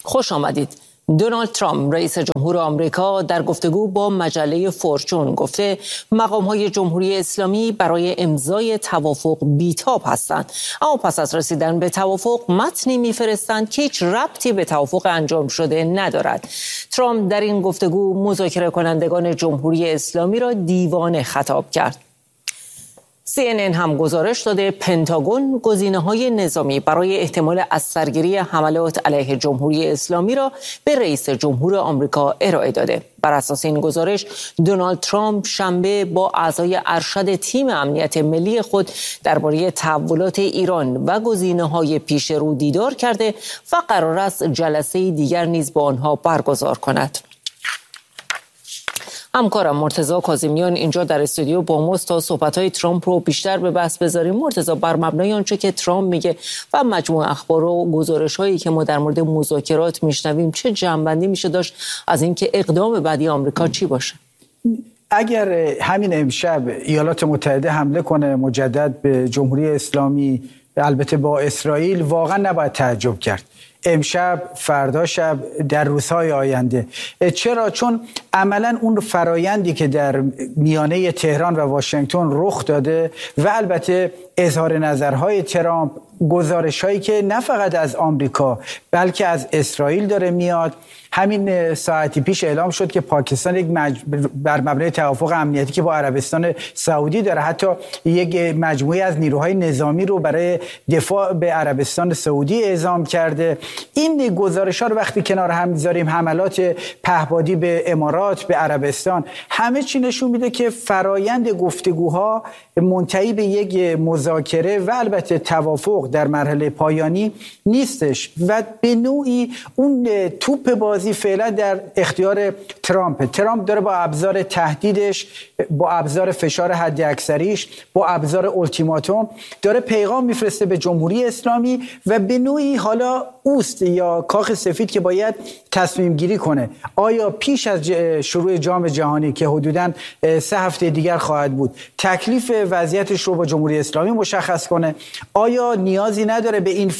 خوش آمدید. دونالد ترامپ رئیس جمهور آمریکا در گفتگو با مجله فورچون گفته مقام‌های جمهوری اسلامی برای امضای توافق بی‌تاب هستند، اما پس از رسیدن به توافق متنی می‌فرستند که هیچ ربطی به توافق انجام شده ندارد. ترامپ در این گفتگو مذاکره کنندگان جمهوری اسلامی را دیوانه خطاب کرد. CNN هم گزارش داده پنتاگون گزینه‌های نظامی برای احتمال از سرگیری حملات علیه جمهوری اسلامی را به رئیس جمهور آمریکا ارائه داده. بر اساس این گزارش دونالد ترامپ شنبه با اعضای ارشد تیم امنیت ملی خود درباره تحولات ایران و گزینه‌های پیش رو دیدار کرده و قرار است جلسه دیگر نیز با آنها برگزار کند. همکارم مرتضی کاظمیان اینجا در استودیو با ماست تا صحبت‌های ترامپ رو بیشتر به بحث بذاریم. مرتضی، بر مبنای آنچه که ترامپ میگه و مجموع اخبار و گزارش‌هایی که ما در مورد مذاکرات میشنویم، چه جنبندی میشه داشت از اینکه اقدام بعدی آمریکا چی باشه؟ اگر همین امشب ایالات متحده حمله کنه مجدد به جمهوری اسلامی، البته با اسرائیل، واقعا نباید تعجب کرد. امشب، فردا شب، در روزهای آینده. چرا؟ چون عملا اون فرایندی که در میانه تهران و واشنگتن رخ داده و البته اظهار نظرهای ترامپ، گزارش‌هایی که نه فقط از آمریکا بلکه از اسرائیل داره میاد. همین ساعتی پیش اعلام شد که پاکستان بر مبنای توافق امنیتی که با عربستان سعودی داره حتی یک مجموعه از نیروهای نظامی رو برای دفاع به عربستان سعودی اعزام کرده. این گزارش‌ها رو وقتی کنار هم می‌ذاریم، حملات پهپادی به امارات، به عربستان، همه چی نشون میده که فرایند گفتگوها منتهی به یک مذاکره و البته توافق در مرحله پایانی نیستش و به نوعی اون توپ بازی فعلا در اختیار ترامپ داره با ابزار تهدیدش، با ابزار فشار حد اکثریش، با ابزار التیماتوم داره پیغام میفرسته به جمهوری اسلامی و به نوعی حالا اوست یا کاخ سفید که باید تصمیم گیری کنه. آیا پیش از شروع جام جهانی که حدوداً 3 هفته دیگر خواهد بود تکلیف وضعیتش رو با جمهوری اسلامی مشخص کنه؟ آیا نیازی نداره به این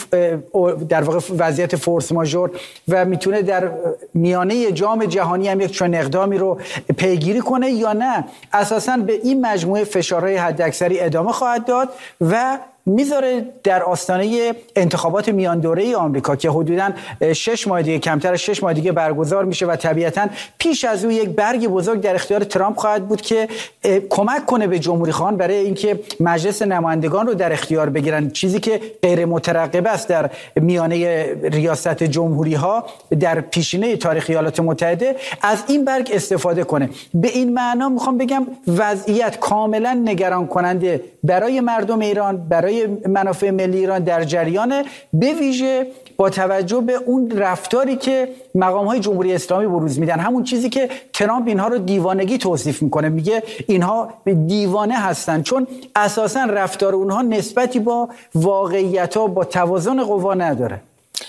در واقع وضعیت فورس ماژور و میتونه در میانه جام جهانی هم یک چنین اقدامی رو پیگیری کنه یا نه اساساً به این مجموعه فشارهای حداکثری ادامه خواهد داد و میذاره در آستانه انتخابات میان دوره آمریکا که حدوداً 6 ماه دیگه، کمتر از 6 ماه دیگه برگزار میشه و طبیعتاً پیش از او یک برگ بزرگ در اختیار ترامپ خواهد بود که کمک کنه به جمهوری خواهان برای اینکه مجلس نمایندگان رو در اختیار بگیرن، چیزی که غیر مترقبه است در میانه ریاست جمهوری ها در پیشینه تاریخ ایالات متحده. از این برگ استفاده کنه. به این معنا میخوام بگم وضعیت کاملا نگران کننده برای مردم ایران، برای منافع ملی ایران در جریان، به ویژه با توجه به اون رفتاری که مقام‌های جمهوری اسلامی بروز میدن، همون چیزی که ترامپ اینها رو دیوانگی توصیف میکنه، میگه اینها دیوانه هستن چون اساساً رفتار اونها نسبتی با واقعیت‌ها، با توازن قوا نداره.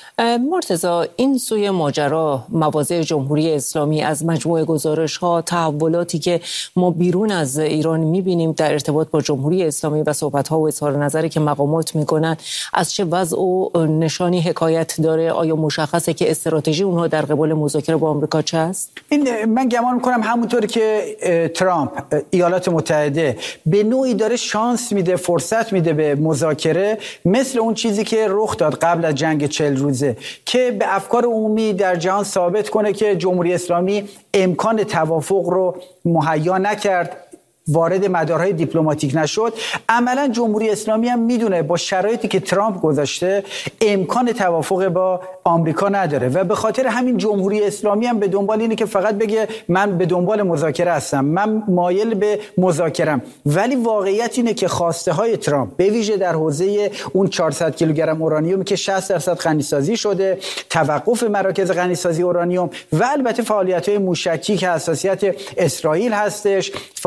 مرتضی، این سوی ماجرا مواضع جمهوری اسلامی از مجموعه گزارش‌ها، تحولاتی که ما بیرون از ایران می‌بینیم در ارتباط با جمهوری اسلامی و صحبت‌ها و اظهار نظری که مقامات می‌کنن، از چه وضع و نشانی حکایت داره؟ آیا مشخصه که استراتژی اونها در قبال مذاکره با آمریکا چه است؟ من گمان می‌کنم همونطوری که ترامپ ایالات متحده به نوعی داره شانس میده، فرصت میده به مذاکره، مثل اون چیزی که رخ داد قبل از جنگ 40 روزه که به افکار عمومی در جهان ثابت کنه که جمهوری اسلامی امکان توافق رو مهیا نکرد، وارد مدارهای دیپلماتیک نشد. عملا جمهوری اسلامی هم میدونه با شرایطی که ترامپ گذاشته امکان توافق با آمریکا نداره و به خاطر همین جمهوری اسلامی هم به دنبال اینه که فقط بگه من به دنبال مذاکره هستم، من مایل به مذاکرم. ولی واقعیت اینه که خواسته های ترامپ به ویژه در حوزه اون 400 کیلوگرم اورانیوم که 60% غنیسازی شده، توقف مراکز غنیسازی اورانیوم و البته فعالیت‌های موشکی که حساسیت اسرائیل هستش، فعالیت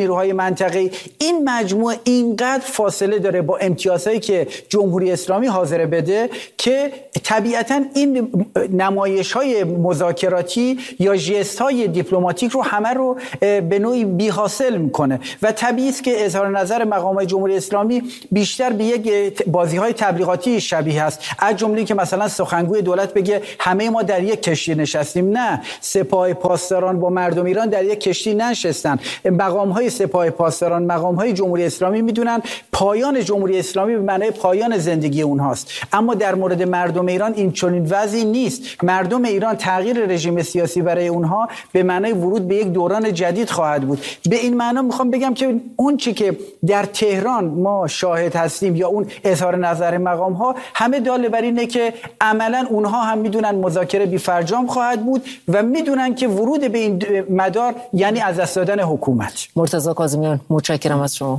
نیروهای منطقه‌ای، این مجموعه اینقدر فاصله داره با امتیازهایی که جمهوری اسلامی حاضر بده که طبیعتاً این نمایش‌های مذاکراتی یا ژست‌های دیپلماتیک رو همه رو به نوعی بی‌حاصل میکنه و طبیعی است که اظهار نظر مقامات جمهوری اسلامی بیشتر به یک بازی‌های تبلیغاتی شبیه است، از جمله که مثلا سخنگوی دولت بگه همه ما در یک کشتی نشستیم. نه، سپاه پاسداران با مردم ایران در یک کشتی نشستن. مقام‌های سپاه پاسداران، مقام‌های جمهوری اسلامی میدونن پایان جمهوری اسلامی به معنای پایان زندگی اونهاست، اما در مورد مردم ایران این چنین وضعی نیست. مردم ایران تغییر رژیم سیاسی برای اونها به معنای ورود به یک دوران جدید خواهد بود. به این معنا میخوام بگم که اون چی که در تهران ما شاهد هستیم یا اون اظهار نظر مقام‌ها همه دال بر اینه که عملاً اونها هم میدونن مذاکره بی‌فرجام خواهد بود و میدونن که ورود به این مدار یعنی از دست دادن حکومت. مرتضی کاظمیان، متشکرم از شما.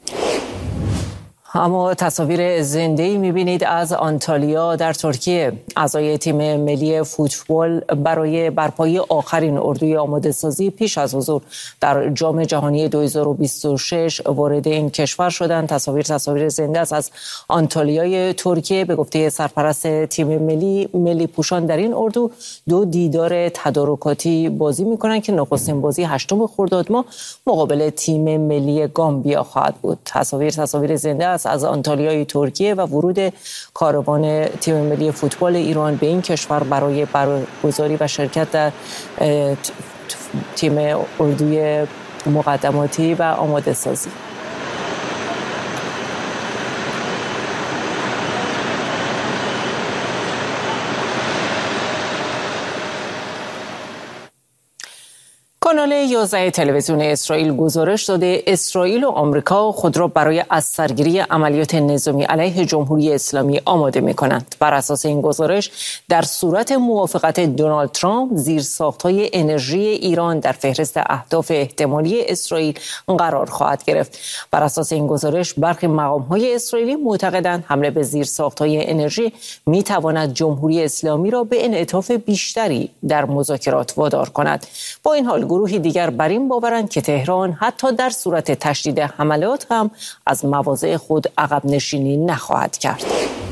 اما تصاویر زنده‌ای می‌بینید از آنتالیا در ترکیه. اعضای تیم ملی فوتبال برای برپایی آخرین اردوی آماده‌سازی پیش از حضور در جام جهانی 2026 وارد این کشور شدند. تصاویر زنده است از آنتالیای ترکیه. به گفته سرپرست تیم ملی پوشان در این اردو 2 دیدار تدارکاتی بازی می‌کنند که نخستین بازی 8 خرداد ماه مقابل تیم ملی گامبیا خواهد بود. تصاویر زنده است از آنتالیای ترکیه و ورود کاروان تیم ملی فوتبال ایران به این کشور برای برگزاری و شرکت در تیم اردوی مقدماتی و آماده سازی. کانال 11 تلویزیون اسرائیل گزارش داده اسرائیل و آمریکا خود را برای از سرگیری عملیات نظامی علیه جمهوری اسلامی آماده می‌کنند. بر اساس این گزارش در صورت موافقت دونالد ترامپ زیرساخت‌های انرژی ایران در فهرست اهداف احتمالی اسرائیل قرار خواهد گرفت. بر اساس این گزارش برخی مقام‌های اسرائیلی معتقدند حمله به زیرساخت‌های انرژی می‌تواند جمهوری اسلامی را به انعطاف بیشتری در مذاکرات وادار کند. با این حال گروهی دیگر بر این باورند که تهران حتی در صورت تشدید حملات هم از مواضع خود عقب نشینی نخواهد کرد.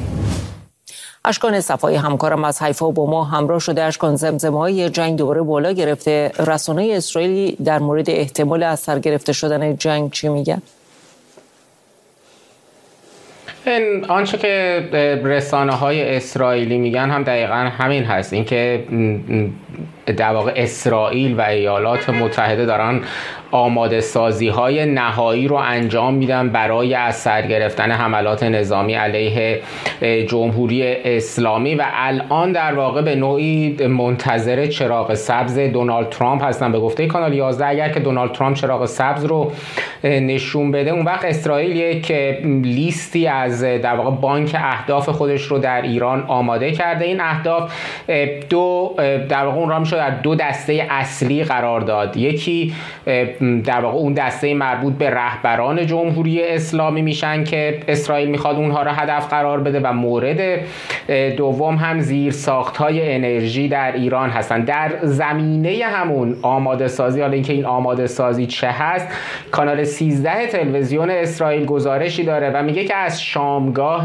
اشکان صفایی همکارم از حیفا با ما همراه شده. اشکان، زمزمه‌های جنگ دوباره بالا گرفته. رسانه‌های اسرائیلی در مورد احتمال از سر گرفته شدن جنگ چی میگن؟ آنچه که رسانه‌های اسرائیلی میگن هم دقیقاً همین هست، اینکه در واقع اسرائیل و ایالات متحده دارن آماده سازی های نهایی رو انجام میدن برای از سر گرفتن حملات نظامی علیه جمهوری اسلامی و الان در واقع به نوعی منتظر چراغ سبز دونالد ترامپ هستن. به گفته کانال 11 اگر که دونالد ترامپ چراغ سبز رو نشون بده، اون وقت اسرائیل یک لیستی از در واقع بانک اهداف خودش رو در ایران آماده کرده. این اهداف در واقع اون را میشه در 2 دسته اصلی قرار داد. یکی در واقع اون دسته مربوط به رهبران جمهوری اسلامی میشن که اسرائیل میخواد اونها را هدف قرار بده و مورد دوم هم زیرساخت‌های انرژی در ایران هستن. در زمینه همون آماده سازی، حالا اینکه این آماده سازی چه هست، کانال 13 تلویزیون اسرائیل گزارشی داره و میگه که از شامگاه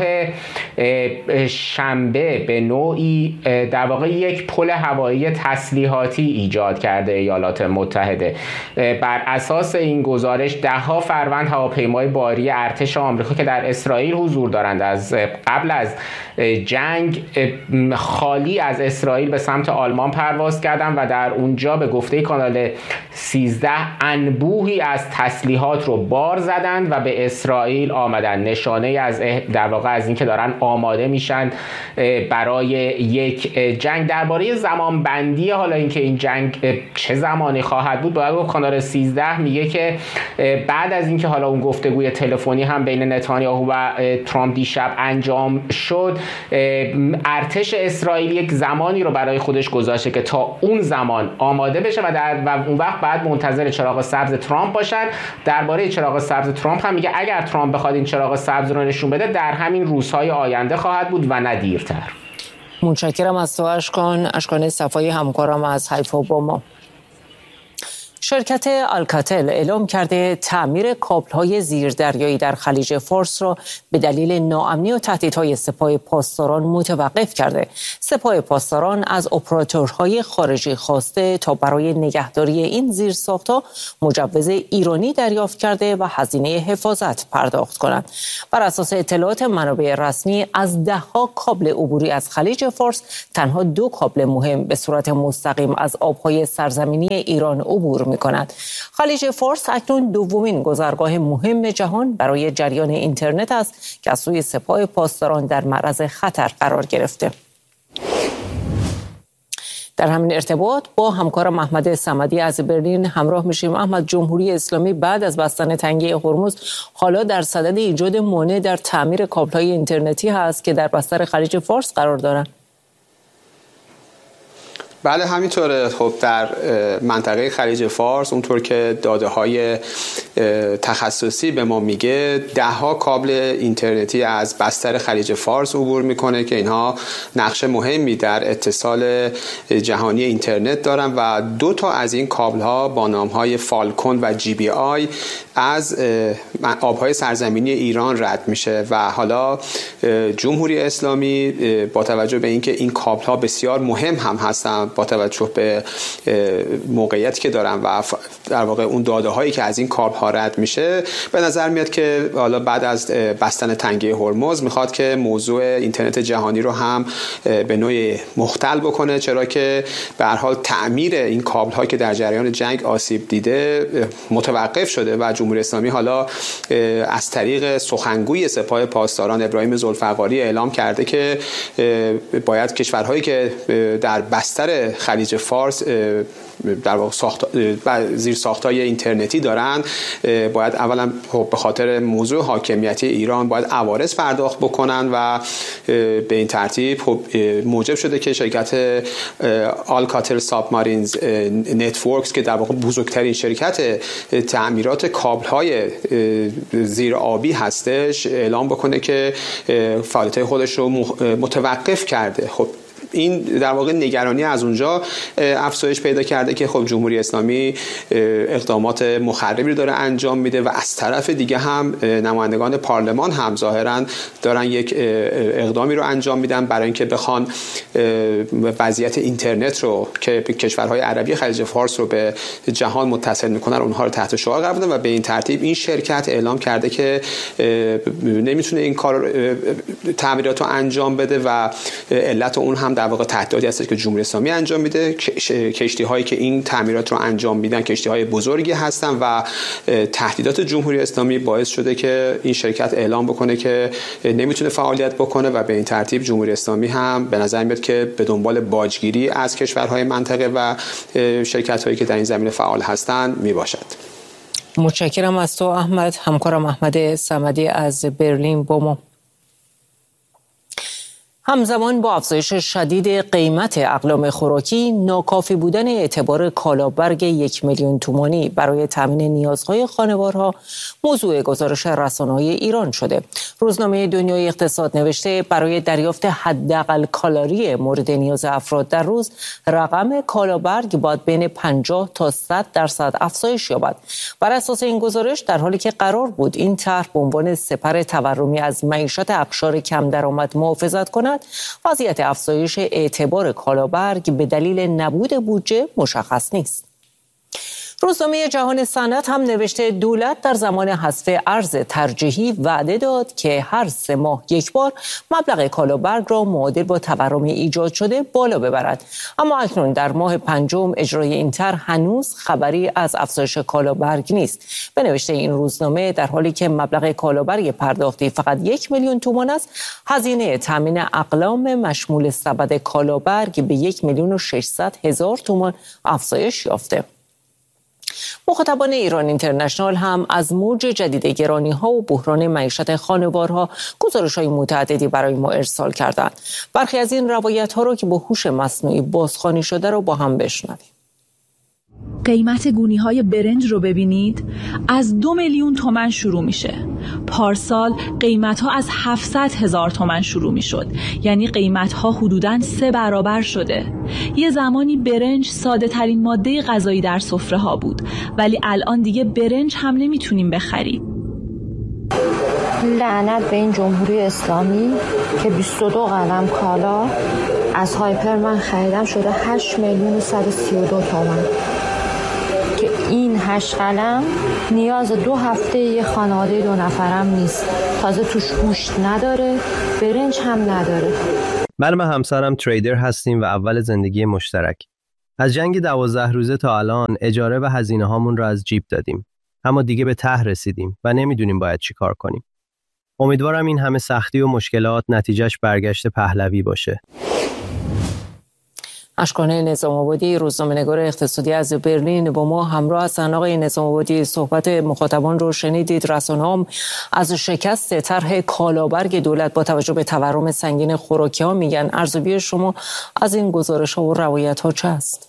شنبه به نوعی در واقع یک پل هوایی تسلیحاتی ایجاد کرده ایالات متحده. بر اساس این گزارش 10 فروند هواپیمای باری ارتش آمریکا که در اسرائیل حضور دارند از قبل از جنگ خالی از اسرائیل به سمت آلمان پرواز کردند و در اونجا به گفته کانال 13 انبوهی از تسلیحات رو بار زدند و به اسرائیل آمدن، نشانه از در واقع از اینکه دارن آماده میشن برای یک جنگ. درباره زمان بندی حالا اینکه این جنگ چه زمانی خواهد بود، باید گفت کانال 13 میگه که بعد از اینکه حالا اون گفتگوی تلفنی هم بین نتانیاهو و ترامپ دیشب انجام شد، ارتش اسرائیل یک زمانی رو برای خودش گذاشته که تا اون زمان آماده بشه و اون وقت بعد منتظر چراغ سبز ترامپ باشن. درباره چراغ سبز ترامپ هم میگه اگر ترامپ بخواد این چراغ سبز رو نشون بده در همین روزهای آینده خواهد بود و نه دیرتر. متشکرم از تو اشکان صفایی همکارم از حیفا با ما. شرکت آلکاتل اعلام کرده تعمیر کابل‌های زیردریایی در خلیج فارس را به دلیل ناامنی و تهدیدهای سپاه پاسداران متوقف کرده. سپاه پاسداران از اپراتورهای خارجی خواسته تا برای نگهداری این زیرساخت‌ها مجوز ایرانی دریافت کرده و هزینه حفاظت پرداخت کنند. بر اساس اطلاعات منابع رسمی، از ده‌ها کابل عبوری از خلیج فارس تنها 2 کابل مهم به صورت مستقیم از آب‌های سرزمینی ایران عبور می‌کند. خلیج فارس اکنون دومین گذرگاه مهم جهان برای جریان اینترنت است که از سوی سپاه پاسداران در معرض خطر قرار گرفته. در همین ارتباط با همکارم احمد صمدی از برلین همراه میشیم. احمد، جمهوری اسلامی بعد از بستن تنگه هرمز حالا در صدد ایجاد مانع در تعمیر کابل‌های اینترنتی هست که در بستر خلیج فارس قرار دارند. بله همینطوره. خب در منطقه خلیج فارس اونطور که داده‌های تخصصی به ما میگه 10 کابل اینترنتی از بستر خلیج فارس عبور میکنه که اینها نقش مهمی در اتصال جهانی اینترنت دارن و 2 تا از این کابل ها با نام های فالکون و جی بی آی از آبهای سرزمینی ایران رد میشه و حالا جمهوری اسلامی با توجه به اینکه این کابل ها بسیار مهم هم هستن با توجه به موقعیتی که دارن و در واقع اون داده هایی که از این کابل ها رد میشه، به نظر میاد که حالا بعد از بستن تنگه هرمز میخواد که موضوع اینترنت جهانی رو هم به نوعی مختل بکنه، چرا که به هر حال تعمیر این کابل ها که در جریان جنگ آسیب دیده متوقف شده و جمهوری اسلامی حالا از طریق سخنگوی سپاه پاسداران ابراهیم ذوالفقاری اعلام کرده که باید کشورهایی که در بستر خلیج فارس در واقع زیر ساختای اینترنتی دارن باید اولا به خاطر موضوع حاکمیتی ایران باید عوارض پرداخت بکنن و به این ترتیب موجب شده که شرکت آلکاتل سابمارینز نتورکس که در واقع بزرگترین شرکت تعمیرات کابل‌های زیر آبی هستش اعلام بکنه که فعالیت خودش رو متوقف کرده. خب این در واقع نگرانی از اونجا افزایش پیدا کرده که خب جمهوری اسلامی اقدامات مخربی داره انجام میده و از طرف دیگه هم نمایندگان پارلمان هم ظاهرا دارن یک اقدامی رو انجام میدن برای اینکه بخوان وضعیت اینترنت رو که کشورهای عربی خلیج فارس رو به جهان متصل میکنن اونها رو تحت شعار قرار بدن و به این ترتیب این شرکت اعلام کرده که نمیتونه این کار تعمیرات رو انجام بده و علت اون هم در واقع تهدیداتی هست که جمهوری اسلامی انجام میده. کشتی هایی که این تعمیرات رو انجام میدن کشتی های بزرگی هستن و تهدیدات جمهوری اسلامی باعث شده که این شرکت اعلام بکنه که نمیتونه فعالیت بکنه و به این ترتیب جمهوری اسلامی هم به نظر میاد که به دنبال باجگیری از کشورهای منطقه و شرکت هایی که در این زمینه فعال هستند میباشد. متشکرم از تو احمد. همکارم احمد صمدی از برلین با ما. همزمان با افزایش شدید قیمت اقلام خوراکی، ناکافی بودن اعتبار کالابرگ 1 میلیون تومانی برای تامین نیازهای خانوارها موضوع گزارش رسانه‌های ایران شده. روزنامه دنیای اقتصاد نوشته برای دریافت حداقل کالری مورد نیاز افراد در روز، رقم کالابرگ باید بین 50 تا 100% افزایش یابد. بر اساس این گزارش، در حالی که قرار بود این طرح به عنوان سپر تورمی از معیشت اقشار کم درآمد محافظت کند، وضعیت افزایش اعتبار کالابرگ به دلیل نبود بودجه مشخص نیست. روزنامه جهان صنعت هم نوشته دولت در زمان حذف ارز ترجیحی وعده داد که هر 3 ماه یک بار مبلغ کالابرگ را معادل با تورم ایجاد شده بالا ببرد. اما اکنون در ماه 5 اجرای این طرح هنوز خبری از افزایش کالابرگ نیست. به نوشته این روزنامه، در حالی که مبلغ کالابرگ پرداختی فقط 1 میلیون تومان است، هزینه تامین اقلام مشمول سبد کالابرگ به 1,600,000 تومان افزایش یافته. مخاطبان ایران اینترنشنال هم از موج جدید گرانی‌ها و بحران معیشت خانوارها گزارش‌های متعددی برای ما ارسال کردند. برخی از این روایت‌ها را که با هوش مصنوعی بازخوانی شده را با هم بشنویم. قیمت گونی‌های برنج رو ببینید، از 2 میلیون تومان شروع میشه. پارسال قیمت‌ها از 700,000 تومان شروع میشد. یعنی قیمت‌ها حدوداً 3 برابر شده. یه زمانی برنج ساده ترین ماده غذایی در سفره‌ها بود، ولی الان دیگه برنج هم نمیتونیم بخریم. لعنت به این جمهوری اسلامی که 22 قلم کالا از هایپر من خریدم شده 8,132,000 تومان که این 8 قلم نیاز 2 هفته یه خانواده 2 نفرم نیست. تازه توش گوشت نداره، برنج هم نداره. من و همسرم تریدر هستیم و اول زندگی مشترک. از جنگ 12 روزه تا الان اجاره و هزینه هامون رو از جیب دادیم. اما دیگه به ته رسیدیم و نمیدونیم باید چی کار کنیم. امیدوارم این همه سختی و مشکلات نتیجهش برگشت پهلوی باشه. اشکانه نظام‌آبادی، روزنامه‌نگار اقتصادی از برلین با ما همراه هستند. آقای نظام‌آبادی، صحبت مخاطبان رو شنیدید. رسانه‌ها از شکست طرح کالابرگ دولت با توجه به تورم سنگین خوراکی‌ها میگن. ارزیابی شما از این گزارش‌ها و روایت‌ها چه است؟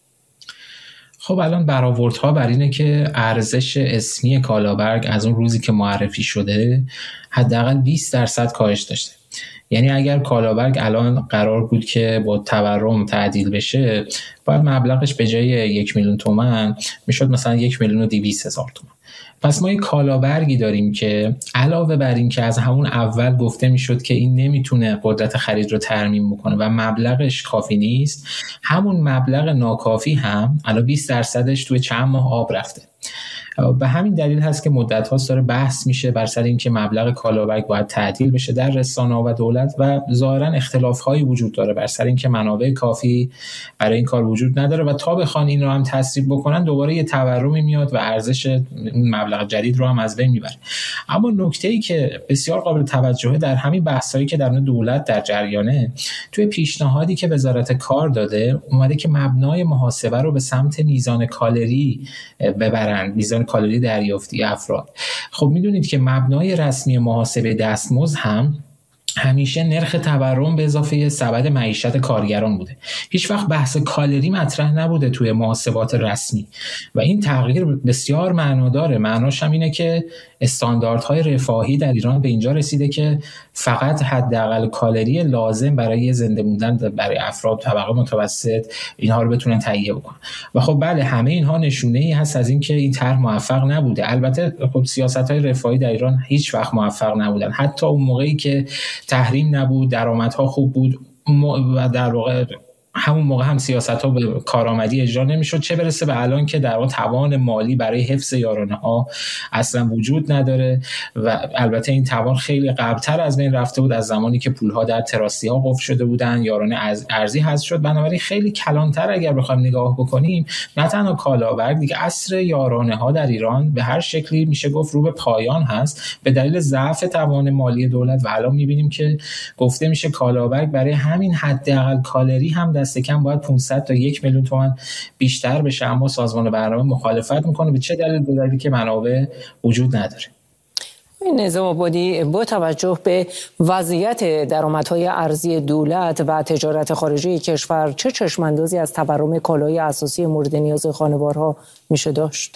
خب الان برآوردها بر اینه که ارزش اسمی کالابرگ از اون روزی که معرفی شده حداقل 20% کاهش داشته. یعنی اگر کالابرگ الان قرار بود که با تورم تعدیل بشه، باید مبلغش به جای 1 میلیون تومان میشد مثلا 1,200,000 تومان. پس ما یک کالابرگی داریم که علاوه بر این که از همون اول گفته میشد که این نمیتونه قدرت خرید رو ترمیم بکنه و مبلغش کافی نیست، همون مبلغ ناکافی هم الان 20%ش توی چند ماه آب رفته. به همین دلیل هست که مدت هاست داره بحث میشه بر سر این که مبلغ کالابرگ باید تعدیل بشه در رسانه‌ها و دولت و ظاهرا اختلاف‌هایی وجود داره بر سر این که منابع کافی برای این کار وجود نداره و تا بخوان این رو هم تصویب بکنن دوباره یه تورمی میاد و ارزش مبلغ جدید رو هم از بین میبره. اما نکته‌ای که بسیار قابل توجهه در همین بحثایی که در دولت در جریانه، توی پیشنهادی که وزارت کار داده اومده که مبنای محاسبه رو به سمت میزان کالری ببرن، میزان کالری دریافتی افراد. خب میدونید که مبنای رسمی محاسبه دستمزد هم همیشه نرخ تورم به اضافه سبد معیشت کارگران بوده. هیچ وقت بحث کالری مطرح نبوده توی محاسبات رسمی و این تغییر بسیار معناداره. معناش هم اینه که استانداردهای رفاهی در ایران به اینجا رسیده که فقط حداقل کالری لازم برای زنده موندن برای افراد طبقه متوسط اینها رو بتونن تهیه بکنن. و خب بله، همه اینها نشونه‌ای هست از اینکه این طرح موفق نبوده. البته خب سیاست‌های رفاهی در ایران هیچ وقت موفق نبودن. حتی اون موقعی که تحریم نبود، درآمدها خوب بود و در واقع همون موقع هم سیاست‌ها به کارآمدی اجرا نمی‌شد، چه برسه به الان که در واقع توان مالی برای حفظ یارانه‌ها اصلا وجود نداره و البته این توان خیلی قبل‌تر از بین رفته بود، از زمانی که پول‌ها در تراستی‌ها قفل شده بودن، یارانه ارزی حذف شد. بنابراین خیلی کلان‌تر اگر بخوایم نگاه بکنیم، نه تنها کالابرگ، دیگه عصر یارانه‌ها در ایران به هر شکلی میشه گفت رو به پایان هست به دلیل ضعف توان مالی دولت و الان می‌بینیم که گفته میشه کالابرگ برای همین حداقل کالری هم دست کم باید 500 تا 1 میلیون تومان بیشتر بشه، اما سازمان برنامه مخالفت میکنه. به چه دلیل؟ به دلیلی که منابع وجود نداره. نظام‌آبادی، با توجه به وضعیت درآمدهای ارزی دولت و تجارت خارجی کشور، چه چشم‌اندازی از تورم کالای اساسی مورد نیاز خانوارها میشه داشت؟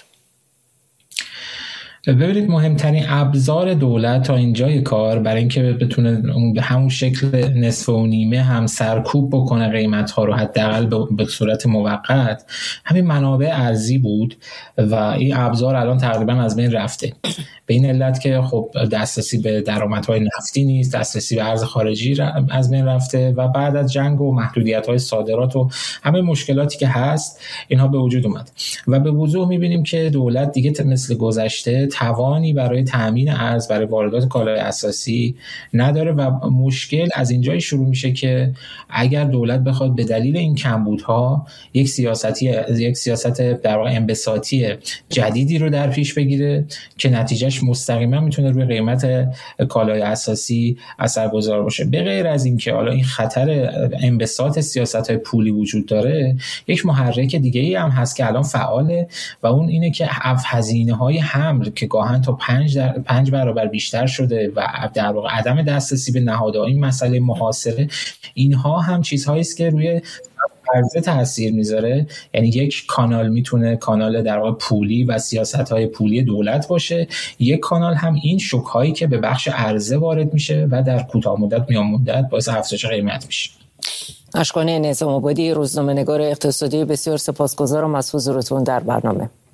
ببینید، مهمترین ابزار دولت تا اینجای کار برای اینکه بتونه همون شکل نصف و نیمه هم سرکوب بکنه قیمت‌ها رو حداقل به صورت موقت، همین منابع ارزی بود و این ابزار الان تقریبا از بین رفته. به این علت که خب دسترسی به درآمدهای نفتی نیست، دسترسی به ارز خارجی از بین رفته و بعد از جنگ و محدودیت‌های صادرات و همه مشکلاتی که هست اینها به وجود اومد و به وضوح می‌بینیم که دولت دیگه مثل گذشته توانی برای تامین ارز برای واردات کالای اساسی نداره و مشکل از اینجای شروع میشه که اگر دولت بخواد به دلیل این کمبودها یک سیاست در واقع انبساطی جدیدی رو در پیش بگیره که نتیجهش مستقیما میتونه روی قیمت کالای اساسی اثرگذار باشه. به غیر از این که حالا این خطر انبساط سیاست‌های پولی وجود داره، یک محرک دیگه‌ای هم هست که الان فعاله و اون اینه که هزینه‌های حمل که گاهن تا 5 برابر بیشتر شده و در واقع عدم دسترسی به نهادهای، این مسئله محاصره، اینها هم چیزهایی است که روی عرضه تاثیر میذاره. یعنی یک کانال میتونه کانال در واقع پولی و سیاست‌های پولی دولت باشه، یک کانال هم این شوک‌هایی که به بخش عرضه وارد میشه و در کوتاه مدت میان مدت باعث افزایش قیمت میشه. اشکانی نظام آبادی، روزنامه‌نگار اقتصادی، بسیار سپاسگزارم از حضورتون در برنامه.